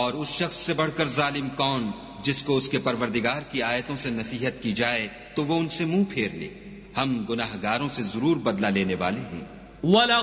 और उस शख्स से बढ़कर जालिम कौन जिसको उसके परवरदिगार की आयतों से नसीहत की जाए तो वो उनसे मुंह फेर ले। हम गुनाहगारों से जरूर बदला लेने वाले हैं।